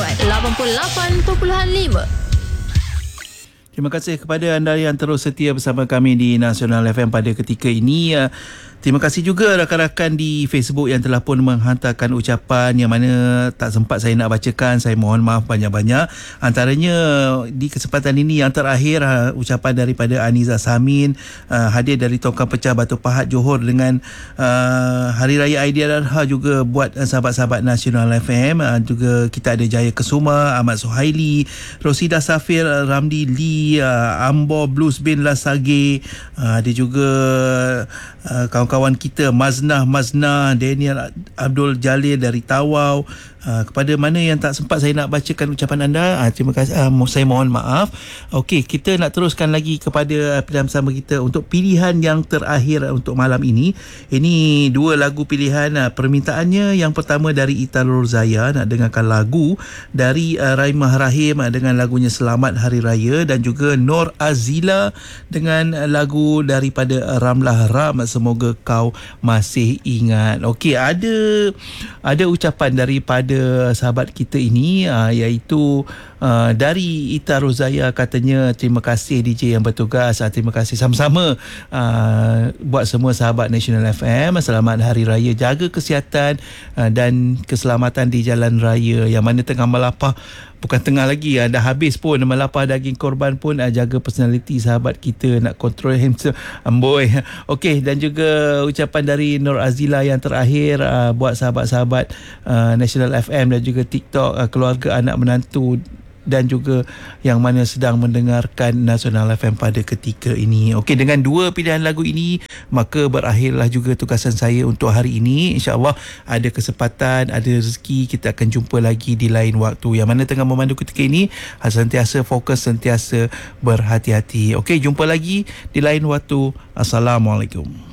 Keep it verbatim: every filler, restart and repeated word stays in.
Kuat lapan puluh lapan perpuluhan lima. Terima kasih kepada anda yang terus setia bersama kami di Nasional F M pada ketika ini. Terima kasih juga rakan-rakan di Facebook yang telah pun menghantarkan ucapan yang mana tak sempat saya nak bacakan. Saya mohon maaf banyak-banyak. Antaranya di kesempatan ini yang terakhir, ucapan daripada Aniza Samin, hadir dari Tongkang Pecah Batu Pahat Johor dengan uh, Hari Raya Aidiladha juga buat sahabat-sahabat Nasional F M. Uh, juga kita ada Jaya Kesuma, Ahmad Suhaili, Rosida Safir, Ramdi Lee, uh, Ambo Blues Bin Lasage, uh, ada juga uh, kawan-kawan kita Maznah Maznah, Daniel Abdul Jalil dari Tawau. Uh, kepada mana yang tak sempat saya nak bacakan ucapan anda, uh, terima kasih, uh, saya mohon maaf. Okey, kita nak teruskan lagi kepada uh, pilihan bersama kita untuk pilihan yang terakhir uh, untuk malam ini. Ini dua lagu pilihan. Uh, permintaannya yang pertama dari Ita Nurzaya, nak dengarkan lagu dari uh, Raimah Rahim uh, dengan lagunya Selamat Hari Raya, dan juga Nur Azila dengan uh, lagu daripada uh, Ramlah Ram, Semoga Kau Masih Ingat. Okey, ada ada ucapan daripada sahabat kita ini, uh, iaitu uh, dari Ita Rozaya, katanya terima kasih D J yang bertugas. Uh, terima kasih sama-sama uh, buat semua sahabat Nasional F M. Selamat Hari Raya, jaga kesihatan uh, dan keselamatan di jalan raya. Yang mana tengah melapah, bukan tengah lagi, uh, dah habis pun melapah daging korban pun, uh, jaga personaliti sahabat kita, nak kontrol himself, amboi. Okey, dan juga ucapan dari Nur Azila yang terakhir, uh, buat sahabat-sahabat uh, Nasional F M dan juga TikTok, uh, keluarga, anak menantu dan juga yang mana sedang mendengarkan Nasional F M pada ketika ini. Okey, dengan dua pilihan lagu ini, maka berakhirlah juga tugasan saya untuk hari ini. InsyaAllah ada kesempatan, ada rezeki, kita akan jumpa lagi di lain waktu. Yang mana tengah memandu ketika ini, sentiasa fokus, sentiasa berhati-hati. Okey, jumpa lagi di lain waktu. Assalamualaikum.